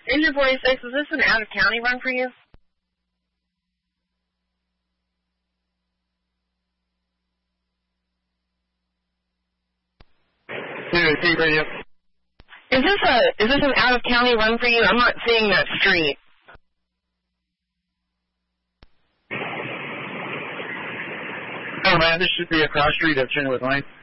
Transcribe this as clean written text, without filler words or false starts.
Engine 46, is this an out-of-county run for you? Radio. Is this an out-of-county run for you? I'm not seeing that street. Oh man, this should be a cross street of Chenoweth Lane.